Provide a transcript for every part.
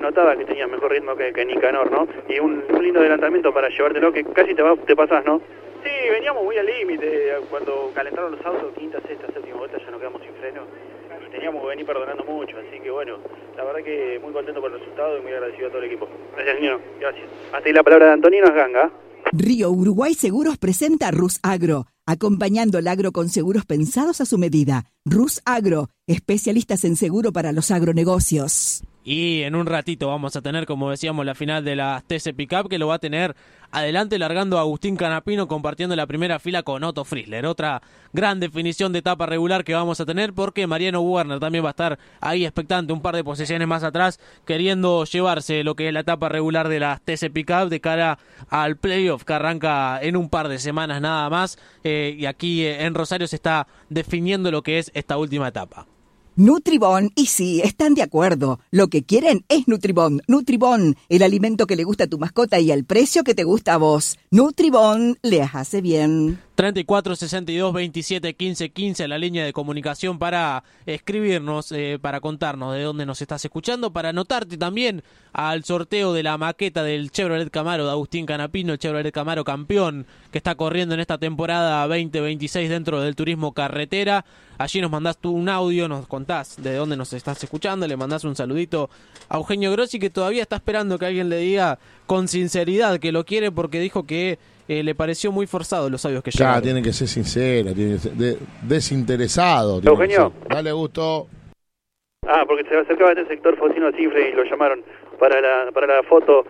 notaba que tenías mejor ritmo que Nicanor, ¿no? Y un lindo adelantamiento para llevártelo, que casi te pasás, ¿no? Sí, veníamos muy al límite. Cuando calentaron los autos, quinta, sexta, séptima vuelta, ya nos quedamos sin freno. Y teníamos que venir perdonando mucho. Así que bueno, la verdad que muy contento por el resultado y muy agradecido a todo el equipo. Gracias, señor. Gracias. Hasta ahí la palabra de Antonino Ganga. Río Uruguay Seguros presenta Rus Agro, acompañando el agro con seguros pensados a su medida. Rus Agro, especialistas en seguro para los agronegocios. Y en un ratito vamos a tener, como decíamos, la final de la TC Pickup, que lo va a tener adelante largando Agustín Canapino, compartiendo la primera fila con Otto Frizzler. Otra gran definición de etapa regular que vamos a tener, porque Mariano Werner también va a estar ahí expectante, un par de posiciones más atrás, queriendo llevarse lo que es la etapa regular de la TC Pickup de cara al playoff que arranca en un par de semanas nada más. Y aquí en Rosario se está definiendo lo que es esta última etapa. Nutribón, y sí, están de acuerdo. Lo que quieren es Nutribón. Nutribón, el alimento que le gusta a tu mascota y al precio que te gusta a vos. Nutribón, les hace bien. 34 62 27 15 15, la línea de comunicación para escribirnos, para contarnos de dónde nos estás escuchando, para anotarte también al sorteo de la maqueta del Chevrolet Camaro de Agustín Canapino, el Chevrolet Camaro campeón que está corriendo en esta temporada 2026 dentro del turismo carretera. Allí nos mandás tú un audio, nos contás de dónde nos estás escuchando, le mandás un saludito a Eugenio Grossi, que todavía está esperando que alguien le diga con sinceridad que lo quiere, porque dijo que le pareció muy forzado los audios que llegaron. Ya, tiene que ser sincera, tiene que ser desinteresado. Eugenio. Dale, gusto. Porque se acercaba este sector Focino Cifre y lo llamaron para la foto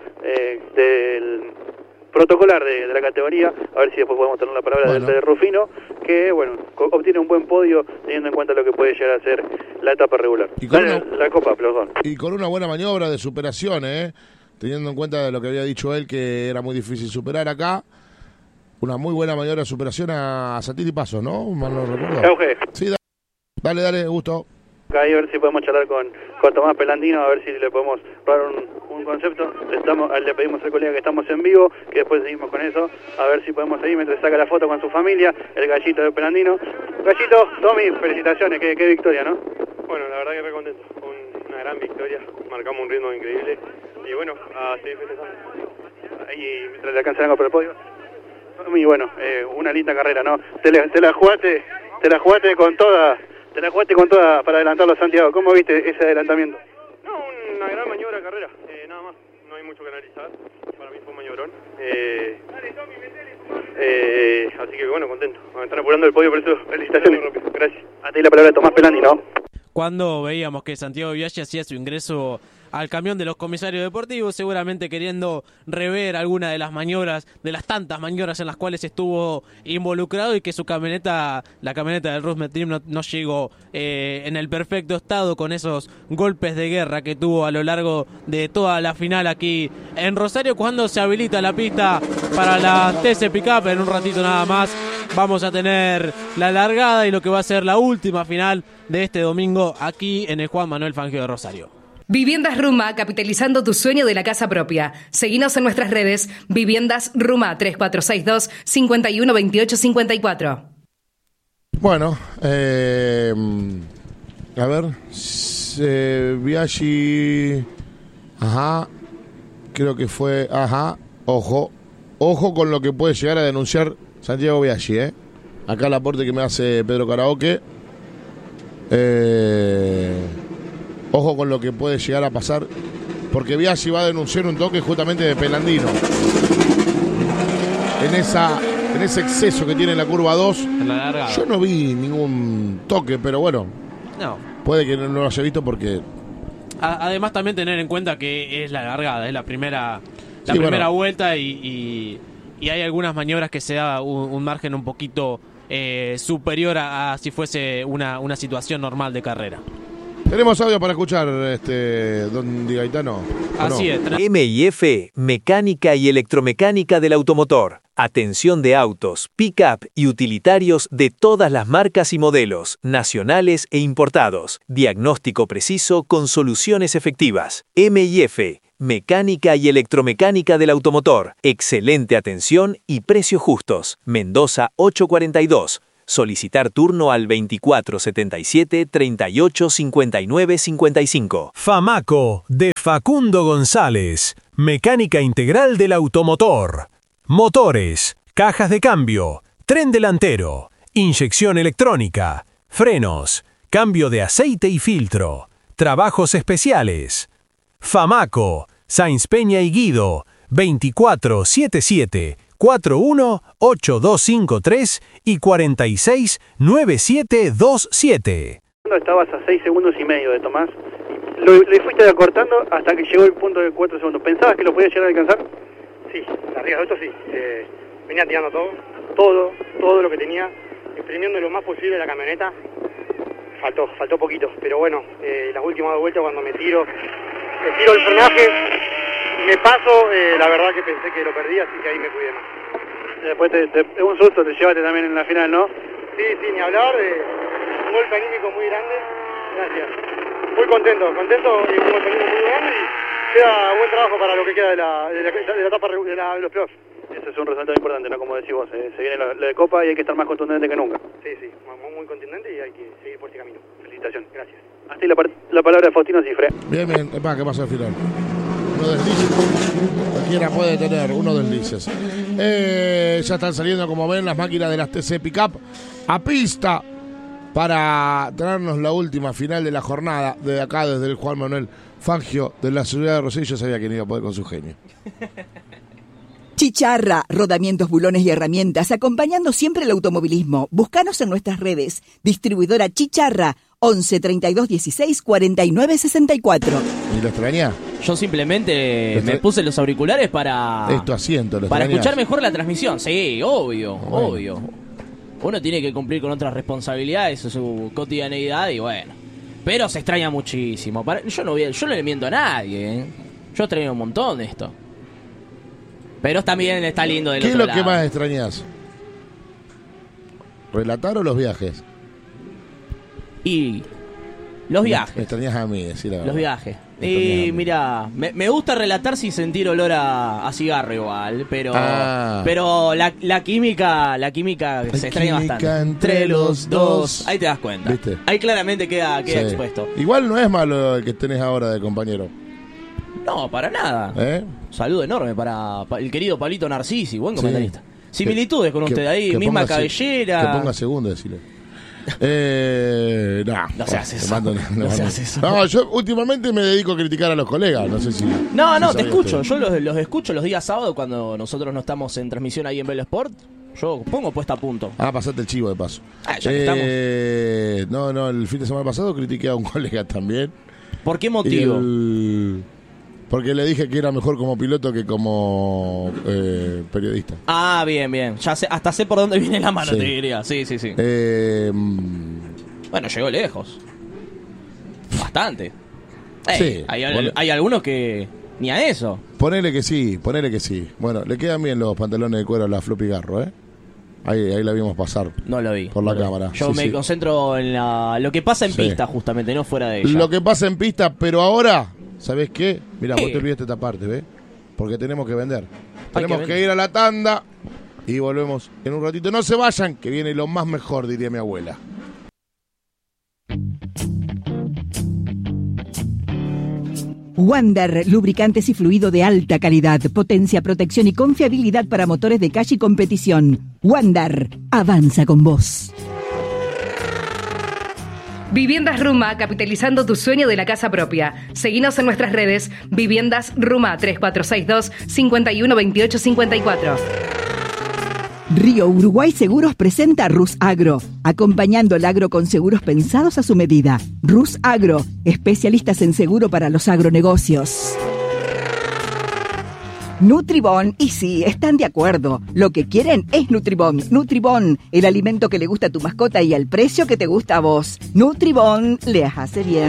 del protocolar de la categoría, a ver si después podemos tener la palabra de Rufino, que bueno, obtiene un buen podio teniendo en cuenta lo que puede llegar a ser la etapa regular. Y con la Copa, perdón. Y con una buena maniobra de superación, teniendo en cuenta lo que había dicho él, que era muy difícil superar acá. Una muy buena maniobra de superación a Satiri Paso, ¿no? Mal no recuerdo. Auge. Sí, dale, gusto. Ahí a ver si podemos charlar con Tomás Pelandino, a ver si le podemos dar un concepto. Le pedimos al colega que estamos en vivo, que después seguimos con eso, a ver si podemos seguir mientras saca la foto con su familia, el gallito de Pelandino. Gallito, Tommy, felicitaciones, qué victoria, ¿no? Bueno, la verdad que re contento. Una gran victoria. Marcamos un ritmo increíble. Y bueno, a seguir festejando. Ahí mientras le alcanzan algo por el podio. Muy bueno, una linda carrera, ¿no? Te la jugaste con toda. Te la jugaste con toda para adelantarlo a Santiago. ¿Cómo viste ese adelantamiento? No, una gran maniobra de carrera. Nada más, no hay mucho que analizar. Para mí fue un maniobrón. Así que bueno, contento. Me están apurando el podio, por eso felicitaciones. Gracias. Hasta ahí la palabra de Tomás Pelandino. Cuando veíamos que Santiago Biaggi hacía su ingreso al camión de los comisarios deportivos, seguramente queriendo rever alguna de las maniobras, de las tantas maniobras en las cuales estuvo involucrado, y que su camioneta, la camioneta del Rusmet Team, no llegó en el perfecto estado, con esos golpes de guerra que tuvo a lo largo de toda la final aquí en Rosario. Cuando se habilita la pista para la TC Pickup, en un ratito nada más vamos a tener la largada y lo que va a ser la última final de este domingo aquí en el Juan Manuel Fangio de Rosario. Viviendas Ruma, capitalizando tu sueño de la casa propia. Seguinos en nuestras redes, Viviendas Ruma, 3462-512854. Bueno, a ver, Biaggi, creo que fue, ojo con lo que puede llegar a denunciar Santiago Biaggi, acá el aporte que me hace Pedro Karaoke. Ojo con lo que puede llegar a pasar, porque Biaggi va a denunciar un toque justamente de Pelandino. En ese exceso que tiene la curva 2. En la largada. Yo no vi ningún toque, pero bueno. No. Puede que no lo haya visto porque... Además también tener en cuenta que es la largada, es la primera vuelta y hay algunas maniobras que se da un margen un poquito superior a si fuese una situación normal de carrera. Tenemos audio para escuchar, don Di Gaetano. Así es. M&F, mecánica y electromecánica del automotor. Atención de autos, pick-up y utilitarios de todas las marcas y modelos, nacionales e importados. Diagnóstico preciso con soluciones efectivas. M&F, mecánica y electromecánica del automotor. Excelente atención y precios justos. Mendoza 842. Solicitar turno al 2477 38 59 55. Famaco, de Facundo González. Mecánica integral del automotor. Motores, cajas de cambio, tren delantero, inyección electrónica, frenos, cambio de aceite y filtro, trabajos especiales. Famaco, Sáenz Peña y Guido, 2477 418253 y 469727. Estabas a 6 segundos y medio de Tomás. Le fuiste acortando hasta que llegó el punto de 4 segundos. ¿Pensabas que lo podías llegar a alcanzar? Sí, arriba de esto sí. Venía tirando todo lo que tenía, exprimiendo lo más posible la camioneta. Faltó poquito, pero bueno, las últimas 2 vueltas cuando me tiro el frenaje, me paso, la verdad que pensé que lo perdí, así que ahí me cuidé más. Después un susto te llevaste también en la final, ¿no? Sí, ni hablar, un golpe anímico muy grande, gracias. Muy contento, un golpe anímico muy grande y queda buen trabajo para lo que queda de la etapa de los playoffs. Ese es un resultado importante, ¿no? Como decís vos, se viene la de Copa y hay que estar más contundente que nunca. Sí, muy contundente y hay que seguir por este camino. Felicitaciones. Gracias. Así la palabra de Faustino Cifre. Bien, ¿qué pasa al final? Uno deslices. Cualquiera puede tener uno deslices. Ya están saliendo, como ven, las máquinas de las TC Pickup a pista para traernos la última final de la jornada de acá desde el Juan Manuel Fangio de la ciudad de Rosario. Yo sabía que no iba a poder con su genio. Chicharra, rodamientos, bulones y herramientas, acompañando siempre el automovilismo. Búscanos en nuestras redes. Distribuidora Chicharra, 11 32 16 49 64. ¿Y lo extrañás? Yo simplemente me puse los auriculares para... Es tu asiento, lo para extrañás. escuchar mejor la transmisión. Sí, obvio. Uno tiene que cumplir con otras responsabilidades, su cotidianeidad y bueno. Pero se extraña muchísimo. Yo no le miento a nadie, ¿eh? Yo extraño un montón de esto. Pero también está lindo del otro lado. ¿Qué es lo que más extrañas? ¿Relatar o los viajes? Y los viajes. Me extrañas a mí, decir la verdad. Los viajes. Y mira, me gusta relatar sin sentir olor a cigarro igual, pero la química se extraña bastante. Entre los dos. Ahí te das cuenta. ¿Viste? Ahí claramente queda expuesto. Igual no es malo el que tenés ahora de compañero. No, para nada. Saludo enorme para el querido Pablito Narcisi, buen comentarista. Similitudes con usted ahí, misma cabellera. Que ponga segundo, decirle. No se hace eso. No se hace eso. No, yo últimamente me dedico a criticar a los colegas, no sé si... No, te escucho. Yo los escucho los días sábados cuando nosotros no estamos en transmisión ahí en Belo Sport. Yo pongo puesta a punto. Pasaste el chivo de paso. Ya que estamos. No, el fin de semana pasado critiqué a un colega también. ¿Por qué motivo? Porque le dije que era mejor como piloto que como periodista. Bien. Ya hasta sé por dónde viene la mano, sí. Te diría. Sí. Bueno, llegó lejos. Bastante. Sí. Hay algunos que ni a eso. Ponele que sí. Bueno, le quedan bien los pantalones de cuero a la Floppy Garro, ¿eh? Ahí la vimos pasar. No lo vi. Por la cámara. Yo me concentro en lo que pasa en pista, justamente, no fuera de ella. Lo que pasa en pista, pero ahora... ¿Sabés qué? Mirá, vos te olvidaste esta parte, ¿ves? Porque tenemos que vender. Tenemos que ir a la tanda y volvemos en un ratito. No se vayan, que viene lo más mejor, diría mi abuela. Wander, lubricantes y fluido de alta calidad, potencia, protección y confiabilidad para motores de calle y competición. Wander, avanza con vos. Viviendas Ruma, capitalizando tu sueño de la casa propia. Seguinos en nuestras redes, Viviendas Ruma, 3462-512854. Río Uruguay Seguros presenta Rus Agro, acompañando el agro con seguros pensados a su medida. Rus Agro, especialistas en seguro para los agronegocios. Nutribón, y sí, están de acuerdo. Lo que quieren es Nutribón. Nutribón, el alimento que le gusta a tu mascota y al precio que te gusta a vos. Nutribón, le hace bien.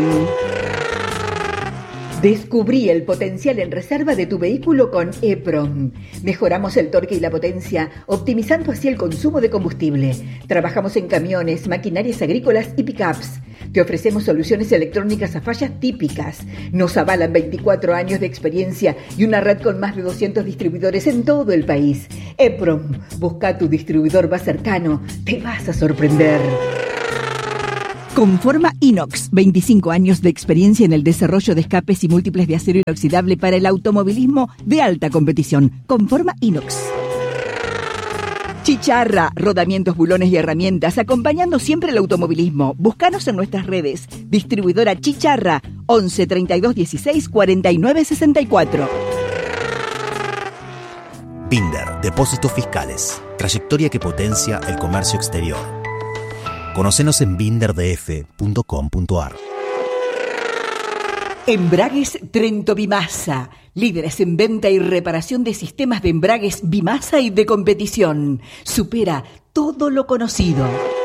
Descubrí el potencial en reserva de tu vehículo con EPROM. Mejoramos el torque y la potencia, optimizando así el consumo de combustible. Trabajamos en camiones, maquinarias agrícolas y pickups. Te ofrecemos soluciones electrónicas a fallas típicas. Nos avalan 24 años de experiencia y una red con más de 200 distribuidores en todo el país. EPROM, busca tu distribuidor más cercano. Te vas a sorprender. Conforma Inox, 25 años de experiencia en el desarrollo de escapes y múltiples de acero inoxidable para el automovilismo de alta competición. Conforma Inox. Chicharra, rodamientos, bulones y herramientas, acompañando siempre el automovilismo. Búscanos en nuestras redes. Distribuidora Chicharra, 11 32 16 49 64. Binder, depósitos fiscales. Trayectoria que potencia el comercio exterior. Conócenos en binderdf.com.ar. Embragues Trento Bimasa, líderes en venta y reparación de sistemas de embragues Bimasa y de competición. Supera todo lo conocido.